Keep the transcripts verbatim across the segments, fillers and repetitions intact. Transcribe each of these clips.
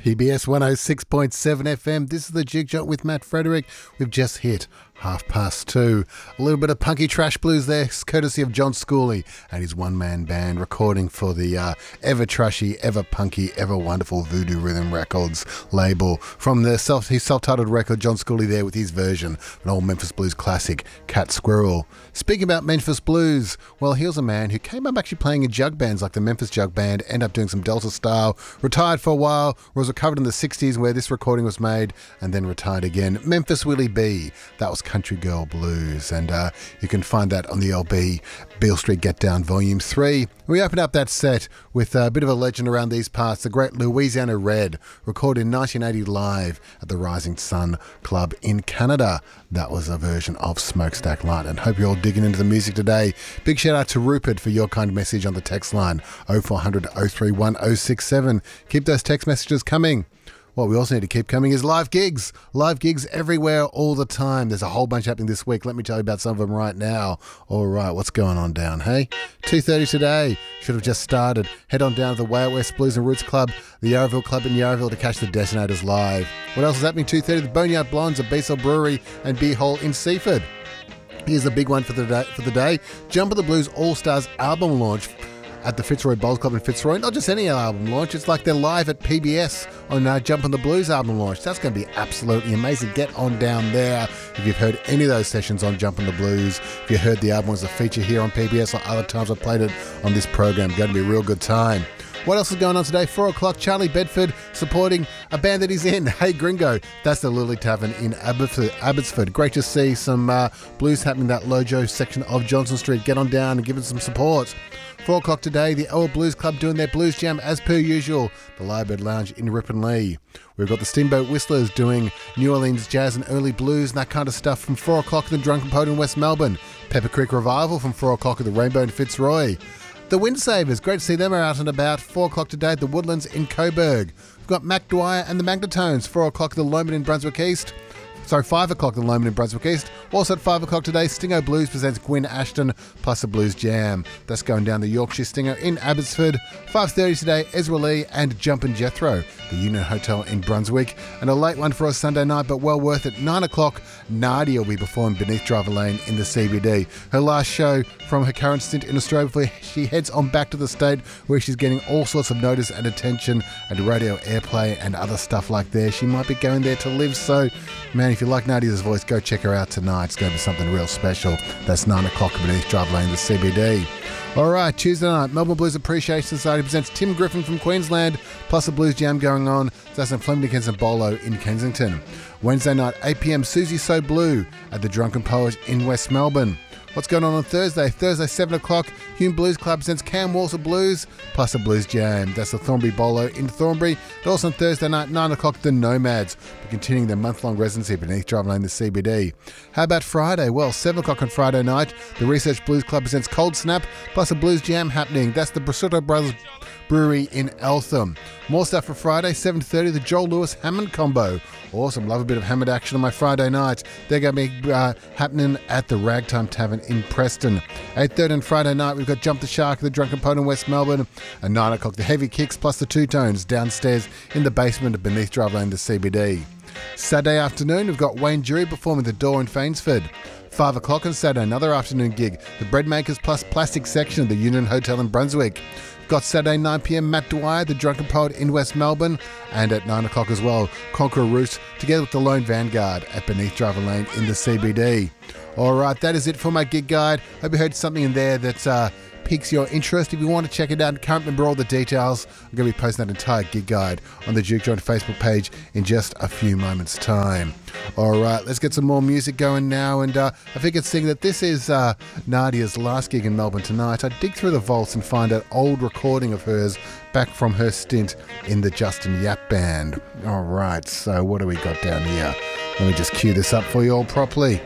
P B S one oh six point seven F M. This is the Jig Jot with Matt Frederick. We've just hit half past two. A little bit of punky trash blues there, courtesy of John Schooley and his one-man band, recording for the uh, ever trashy, ever punky, ever wonderful Voodoo Rhythm Records label. From the self, his self-titled record, John Schooley there with his version of an old Memphis Blues classic, Cat Squirrel. Speaking about Memphis Blues, well, here's a man who came up actually playing in jug bands like the Memphis Jug Band, ended up doing some Delta style, retired for a while, was recovered in the sixties where this recording was made, and then retired again. Memphis Willie B. That was Country Girl Blues, and uh, you can find that on the L B Beale Street Get Down Volume three. We opened up that set with a bit of a legend around these parts, the great Louisiana Red, recorded in nineteen eighty live at the Rising Sun Club in Canada. That was a version of Smokestack Light, and hope you're all digging into the music today. Big shout out to Rupert for your kind message on the text line oh four hundred oh three one oh six seven. Keep those text messages coming. What we also need to keep coming is live gigs. Live gigs everywhere all the time. There's a whole bunch happening this week. Let me tell you about some of them right now. All right, what's going on down, hey? two thirty today. Should have just started. Head on down to the Way Out West Blues and Roots Club, the Yarraville Club in Yarraville to catch the Detonators live. What else is happening? two thirty, the Boneyard Blondes at Beesall Brewery and Beer Hall in Seaford. Here's the big one for the day. For the day. Jump of the Blues All-Stars album launch at the Fitzroy Bowls Club in Fitzroy. Not just any album launch, it's like they're live at P B S on uh, Jump on the Blues album launch. That's going to be absolutely amazing. Get on down there if you've heard any of those sessions on Jump on the Blues. If you heard the album as a feature here on P B S or other times I've played it on this program, going to be a real good time. What else is going on today? Four o'clock, Charlie Bedford supporting a band that he's in. Hey Gringo, that's the Lily Tavern in Abbotsford. Abbotsford. Great to see some uh, blues happening in that Lojo section of Johnson Street. Get on down and give it some support. Four o'clock today, the Owl Blues Club doing their blues jam as per usual. The Lyrebird Lounge in Ripon Lee. We've got the Steamboat Whistlers doing New Orleans jazz and early blues and that kind of stuff from four o'clock at the Drunken Poet in West Melbourne. Pepper Creek Revival from four o'clock at the Rainbow in Fitzroy. The Windsavers, great to see them are out and about. four o'clock today at the Woodlands in Coburg. We've got Mac Dwyer and the Magnetones, four o'clock at the Lomond in Brunswick East. Sorry, five o'clock at the Lomond in Brunswick East. Also at five o'clock today, Stingo Blues presents Gwyn Ashton plus a Blues Jam. That's going down the Yorkshire Stinger in Abbotsford. five thirty today, Ezra Lee and Jumpin' Jethro, the Union Hotel in Brunswick. And a late one for a Sunday night, but well worth it. nine o'clock, Nadia will be performing Beneath Driver Lane in the C B D. Her last show from her current stint in Australia before she heads on back to the state where she's getting all sorts of notice and attention and radio airplay and other stuff like that. She might be going there to live, so man, if you like Nadia's voice, go check her out tonight. It's going to be something real special. That's nine o'clock Beneath Driver Lane, the C B D. All right, Tuesday night, Melbourne Blues Appreciation Society presents Tim Griffin from Queensland, plus a blues jam going on. That's in Flemington and Bolo in Kensington. Wednesday night, eight p.m, Susie So Blue at the Drunken Poet in West Melbourne. What's going on on Thursday? Thursday, seven o'clock, Hume Blues Club presents Cam Walser Blues, plus a blues jam. That's the Thornbury Bolo in Thornbury. And also on Thursday night, nine o'clock, the Nomads, continuing their month-long residency beneath Driver Lane, the C B D. How about Friday? Well, seven o'clock on Friday night, the Research Blues Club presents Cold Snap, plus a blues jam happening. That's the Brasotto Brothers Brewery in Eltham. More stuff for Friday, seven thirty, the Joel Lewis Hammond combo. Awesome, love a bit of Hammond action on my Friday night. They're going to be uh, happening at the Ragtime Tavern in Preston. eight thirty on Friday night, we've got Jump the Shark at the Drunken Poet in West Melbourne. And nine o'clock, the Heavy Kicks plus the Two Tones downstairs in the basement of Beneath Drive Lane, the C B D. Saturday afternoon, we've got Wayne Jury performing The Door in Fainsford. five o'clock on Saturday, another afternoon gig, the Bread Makers plus Plastic section of the Union Hotel in Brunswick. Got Saturday nine p.m, Matt Dwyer, the Drunken Poet in West Melbourne. And at nine o'clock as well, Conqueror Roots, together with the Lone Vanguard at Beneath Driver Lane in the C B D. All right, that is it for my gig guide. Hope you heard something in there that uh, piques your interest. If you want to check it out and can't remember all the details, I'm going to be posting that entire gig guide on the Duke Joint Facebook page in just a few moments' time. All right, let's get some more music going now. And uh, I figured seeing that this is uh, Nadia's last gig in Melbourne tonight, I'd dig through the vaults and find an old recording of hers back from her stint in the Justin Yap Band. All right, so what do we got down here? Let me just cue this up for you all properly.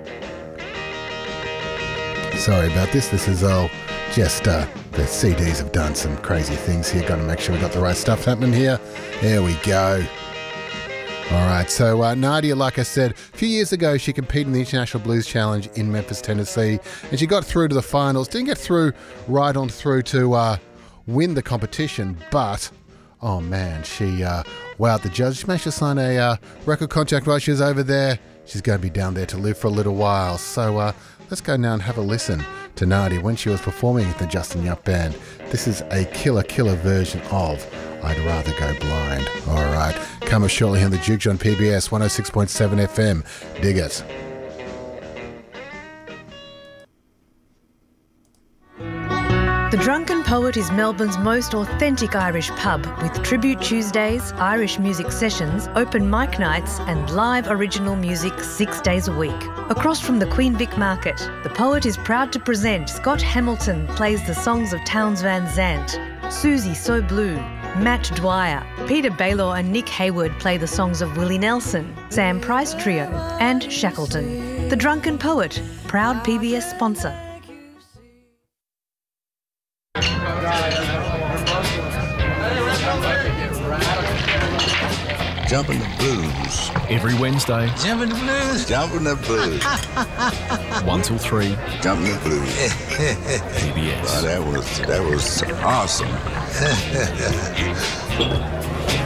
Sorry about this. This is all just uh, the C Ds have done some crazy things here. Got to make sure we got the right stuff happening here. There we go. All right, so uh, Nadia, like I said, a few years ago, she competed in the International Blues Challenge in Memphis, Tennessee, and she got through to the finals. Didn't get through right on through to uh, win the competition, but Oh man, she uh, wowed the judge. She managed to sign a uh, record contract while she was over there. She's going to be down there to live for a little while. So uh, let's go now and have a listen to Nadia when she was performing with the Justin Yup Band. This is a killer, killer version of I'd Rather Go Blind. All right, coming shortly on the Juke on P B S one oh six point seven F M. Dig it. The Drunken Poet is Melbourne's most authentic Irish pub with Tribute Tuesdays, Irish music sessions, open mic nights and live original music six days a week. Across from the Queen Vic Market, the Poet is proud to present Scott Hamilton plays the songs of Townes Van Zandt, Susie So Blue, Matt Dwyer, Peter Baylor and Nick Hayward play the songs of Willie Nelson, Sam Price Trio and Shackleton. The Drunken Poet, proud P B S sponsor. Jumping the Blues. Every Wednesday. Jumping the Blues. Jumping the Blues. one till three. Jumping the Blues. P B S. Wow, that was, that was awesome.